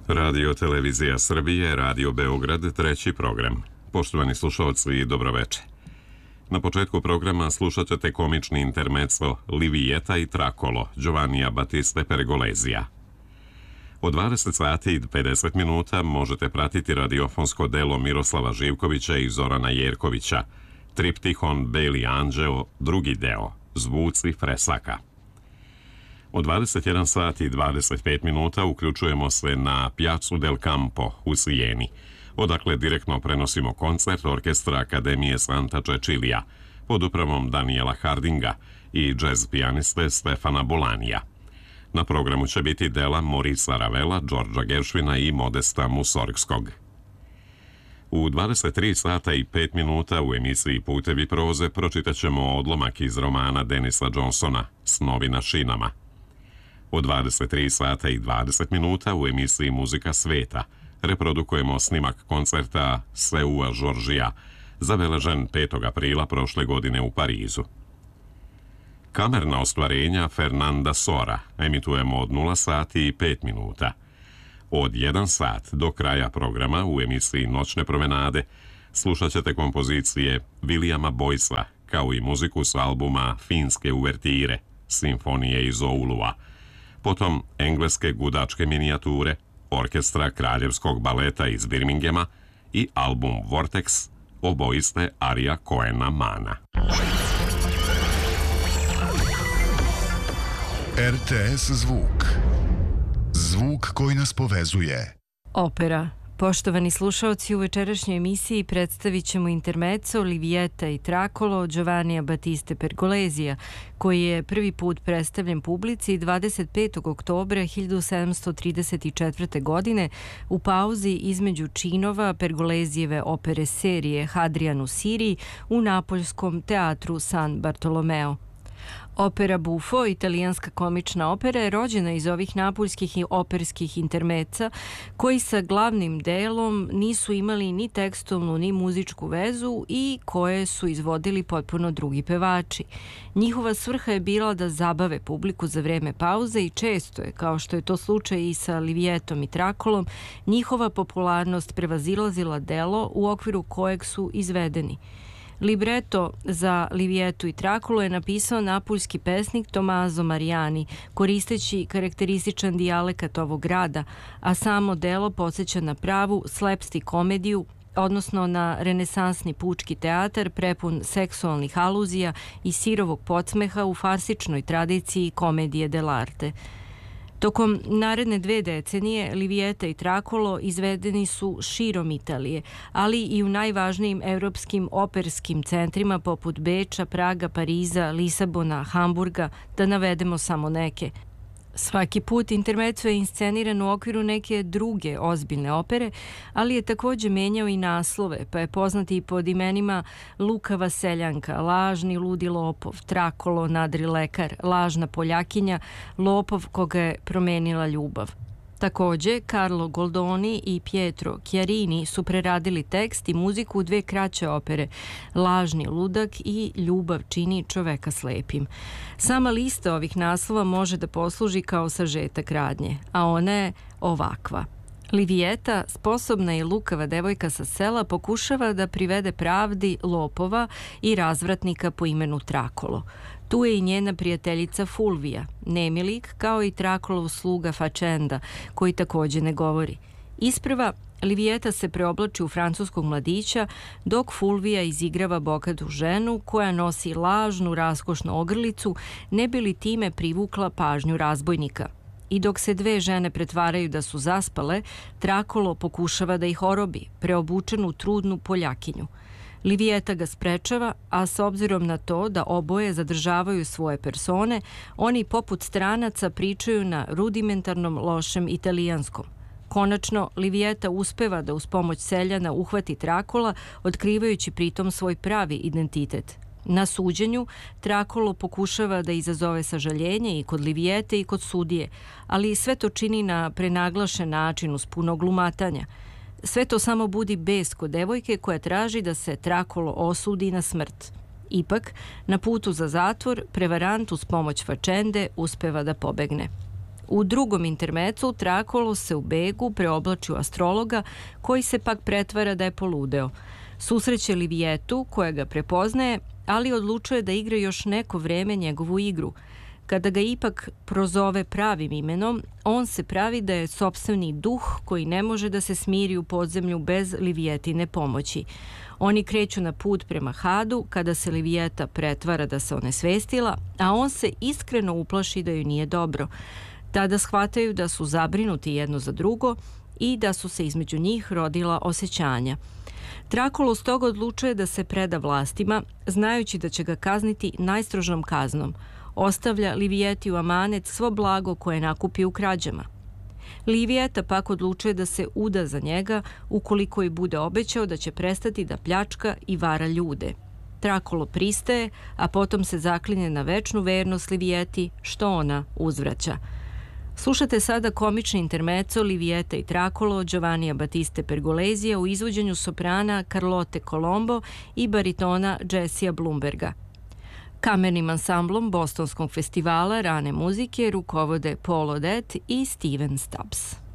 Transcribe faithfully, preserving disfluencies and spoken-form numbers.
Radio Televizija Srbije, Radio Beograd, treći program. Poštovani slušalci, dobroveče. Na početku programa slušat ćete komični intermezzo Livijeta i Trakolo, Giovannija Battiste Pergolesija. Od dvadeset sati i pedeset minuta možete pratiti radiofonsko delo Miroslava Živkovića i Zorana Jerkovića, Triptihon Beli Anđeo, drugi deo, Zvuci Fresaka. Od dvadeset jedan sati i dvadeset pet minuta uključujemo se na Piazzu del Campo u Sijeni, odakle direktno prenosimo koncert orkestra Akademije Santa Cecilia pod upravom Daniela Hardinga i džez pijaniste Stefana Bolanija. Na programu će biti dela Morisa Ravela, Đorđa Geršvina i Modesta Musorgskog. U dvadeset tri sata i pet minuta u emisiji Putevi proze pročitat ćemo odlomak iz romana Denisa Johnsona Snovi na šinama. Od dvadeset tri sata i dvadeset minuta u emisiji Muzika sveta reprodukujemo snimak koncerta Seua Žoržija, zabeležen petog aprila prošle godine u Parizu. Kamerna ostvarenja Fernanda Sora emitujemo od nula sati i pet minuta. Od jedan sat do kraja programa u emisiji Noćne promenade slušat ćete kompozicije Williama Boysa, kao i muziku s albuma Finske uvertire, Simfonije iz Oulua, potom engleske gudačke minijature, orkestra Kraljevskog baleta iz Birminghama i album Vortex, oboiste Arija Cohena Mana. R T S Zvuk. Zvuk koji nas povezuje. Opera. Poštovani slušaoci, u večerašnjoj emisiji predstavit ćemo intermezzo Livijeta i Trakolo Giovannija Battiste Pergolesija, koji je prvi put predstavljen publici dvadeset petog oktobra hiljadu sedamsto trideset četvrte. godine u pauzi između činova Pergolesijeve opere serije Hadrian u Siriji u Napoljskom teatru San Bartolomeo. Opera Buffo, italijanska komična opera, je rođena iz ovih napuljskih i operskih intermeca, koji sa glavnim delom nisu imali ni tekstovnu ni muzičku vezu i koje su izvodili potpuno drugi pevači. Njihova svrha je bila da zabave publiku za vreme pauze i često je, kao što je to slučaj i sa Livijetom i Trakolom, njihova popularnost prevazilazila delo u okviru kojeg su izvedeni. Libreto za Livijetu i Trakolo je napisao napuljski pesnik Tommaso Mariani, koristeći karakterističan dijalekat ovog grada, a samo delo podsjeća na pravu slapstick komediju, odnosno na renesansni pučki teatar prepun seksualnih aluzija i sirovog podsmeha u farsičnoj tradiciji komedije dell'arte. Tokom naredne dve decenije Livijeta i Trakolo izvedeni su širom Italije, ali i u najvažnijim evropskim operskim centrima poput Beča, Praga, Pariza, Lisabona, Hamburga, da navedemo samo neke. Svaki put intermezzo je insceniran u okviru neke druge ozbiljne opere, ali je također menjao i naslove, pa je poznat i pod imenima Lukava seljanka, Lažni ludi lopov, Trakolo, nadri lekar, Lažna Poljakinja, Lopov koga je promenila ljubav. Također, Carlo Goldoni i Pietro Chiarini su preradili tekst i muziku u dve kraće opere, Lažni ludak i Ljubav čini čoveka slepim. Sama lista ovih naslova može da posluži kao sažetak radnje, a ona je ovakva. Livijeta, sposobna i lukava devojka sa sela, pokušava da privede pravdi lopova i razvratnika po imenu Trakolo. Tu je i njena prijateljica Fulvija, nemilik, kao i Trakolov sluga Facenda, koji također ne govori. Isprva, Livijeta se preoblači u francuskog mladića, dok Fulvija izigrava bogatu ženu koja nosi lažnu raskošnu ogrlicu, ne bi li time privukla pažnju razbojnika. I dok se dve žene pretvaraju da su zaspale, Trakolo pokušava da ih orobi, preobučenu trudnu Poljakinju. Livijeta ga sprečava, a s obzirom na to da oboje zadržavaju svoje persone, oni poput stranaca pričaju na rudimentarnom lošem italijanskom. Konačno, Livijeta uspeva da uz pomoć seljana uhvati Trakola, otkrivajući pritom svoj pravi identitet. Na suđenju, Trakolo pokušava da izazove sažaljenje i kod Livijete i kod sudije, ali sve to čini na prenaglašen način uz puno glumatanja. Sve to samo budi bes kod devojke koja traži da se Trakolo osudi na smrt. Ipak, na putu za zatvor, prevarant uz pomoć Facende uspeva da pobegne. U drugom intermecu Trakolo se u begu preoblači u astrologa koji se pak pretvara da je poludeo. Susreće Livietu koja ga prepoznaje, ali odlučuje da igra još neko vreme njegovu igru. Kada ga ipak prozove pravim imenom, on se pravi da je sopstveni duh koji ne može da se smiri u podzemlju bez Livietine pomoći. Oni kreću na put prema Hadu kada se Livieta pretvara da se onesvestila, a on se iskreno uplaši da joj nije dobro. Tada shvataju da su zabrinuti jedno za drugo i da su se između njih rodila osjećanja. Trakolo stoga odlučuje da se preda vlastima, znajući da će ga kazniti najstrožnom kaznom. Ostavlja Livieti u amanet svo blago koje nakupi u krađama. Livieta pak odlučuje da se uda za njega ukoliko i bude obećao da će prestati da pljačka i vara ljude. Trakolo pristaje, a potom se zaklinje na večnu vernost Livieti, što ona uzvraća. Slušate sada komični intermeco Livieta i Trakolo Giovannija Battiste Pergolesija u izvođenju soprana Carlotte Colombo i baritona Jessija Blumberga. Kamernim ansamblom Bostonskog festivala rane muzike rukovode Paul Odette i Steven Stubbs.